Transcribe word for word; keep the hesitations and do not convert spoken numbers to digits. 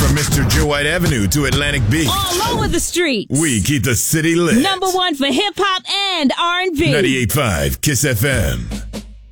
From Mister Joe White Avenue to Atlantic Beach. All over the streets. We keep the city lit. Number one for hip hop and R and B. ninety-eight point five Kiss F M.